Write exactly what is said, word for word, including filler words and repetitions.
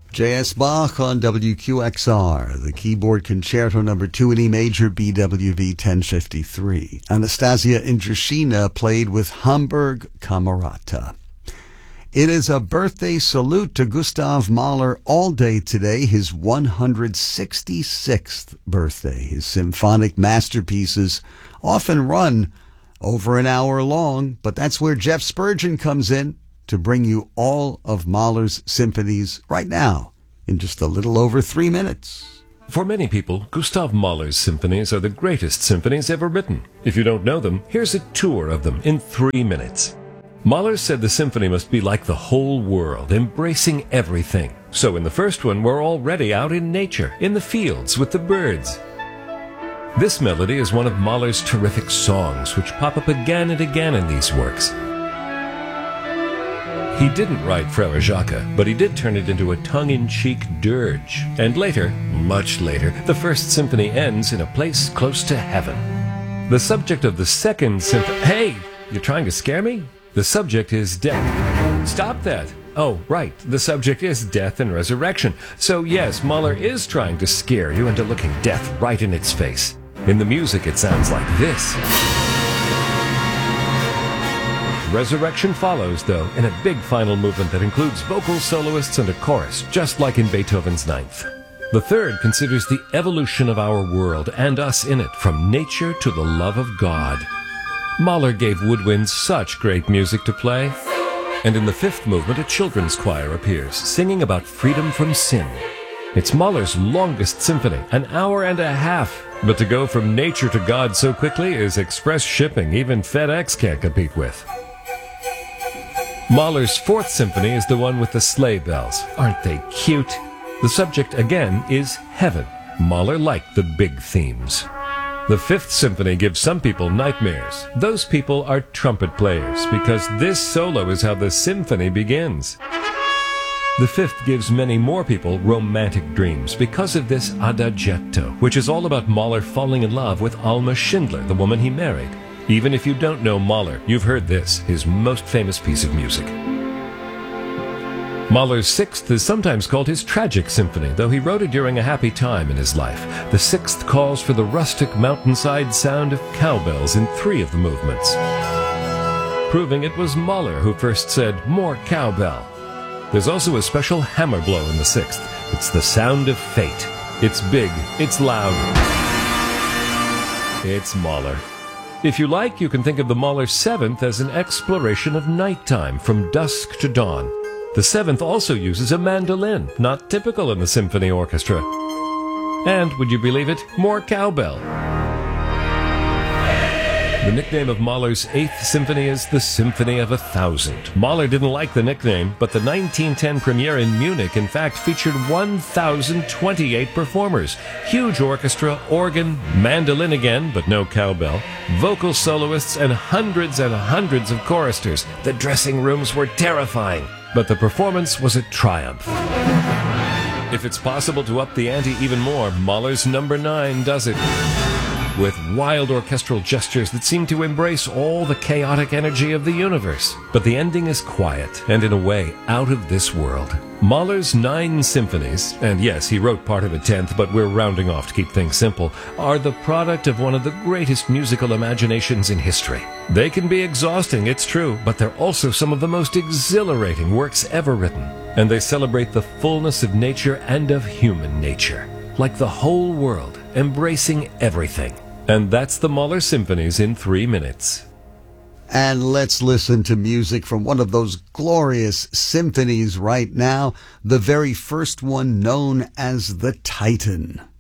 J S. Bach on W Q X R, the keyboard concerto number two in E major, B W V ten fifty-three. Anastasia Indrushina played with Hamburg Camerata. It is a birthday salute to Gustav Mahler all day today, his one hundred sixty-sixth birthday. His symphonic masterpieces often run over an hour long, but that's where Jeff Spurgeon comes in to bring you all of Mahler's symphonies right now in just a little over three minutes. For many people, Gustav Mahler's symphonies are the greatest symphonies ever written. If you don't know them, here's a tour of them in three minutes. Mahler said the symphony must be like the whole world, embracing everything. So in the first one, we're already out in nature, in the fields with the birds. This melody is one of Mahler's terrific songs, which pop up again and again in these works. He didn't write Frère Jacques, but he did turn it into a tongue-in-cheek dirge. And later, much later, the first symphony ends in a place close to heaven. The subject of the second symphony... Hey! You're trying to scare me? The subject is death. Stop that! Oh, right. The subject is death and resurrection. So yes, Mahler is trying to scare you into looking death right in its face. In the music, it sounds like this. Resurrection follows, though, in a big final movement that includes vocal soloists and a chorus, just like in Beethoven's Ninth. The third considers the evolution of our world and us in it, from nature to the love of God. Mahler gave woodwinds such great music to play. And in the fifth movement, a children's choir appears, singing about freedom from sin. It's Mahler's longest symphony, an hour and a half. But to go from nature to God so quickly is express shipping even FedEx can't compete with. Mahler's fourth symphony is the one with the sleigh bells. Aren't they cute? The subject, again, is heaven. Mahler liked the big themes. The fifth symphony gives some people nightmares. Those people are trumpet players, because this solo is how the symphony begins. The fifth gives many more people romantic dreams because of this adagietto, which is all about Mahler falling in love with Alma Schindler, the woman he married. Even if you don't know Mahler, you've heard this, his most famous piece of music. Mahler's sixth is sometimes called his tragic symphony, though he wrote it during a happy time in his life. The sixth calls for the rustic mountainside sound of cowbells in three of the movements, proving it was Mahler who first said, "More cowbell." There's also a special hammer blow in the sixth. It's the sound of fate. It's big, it's loud. It's Mahler. If you like, you can think of the Mahler seventh as an exploration of nighttime from dusk to dawn. The seventh also uses a mandolin, not typical in the symphony orchestra. And, would you believe it, more cowbell. The nickname of Mahler's eighth symphony is the Symphony of a Thousand. Mahler didn't like the nickname, but the nineteen ten premiere in Munich, in fact, featured one thousand twenty-eight performers. Huge orchestra, organ, mandolin again, but no cowbell, vocal soloists, and hundreds and hundreds of choristers. The dressing rooms were terrifying, but the performance was a triumph. If it's possible to up the ante even more, Mahler's number nine does it, with wild orchestral gestures that seem to embrace all the chaotic energy of the universe. But the ending is quiet, and in a way, out of this world. Mahler's nine symphonies, and yes, he wrote part of a tenth, but we're rounding off to keep things simple, are the product of one of the greatest musical imaginations in history. They can be exhausting, it's true, but they're also some of the most exhilarating works ever written. And they celebrate the fullness of nature and of human nature, like the whole world, embracing everything. And that's the Mahler symphonies in three minutes. And let's listen to music from one of those glorious symphonies right now, the very first one known as the Titan.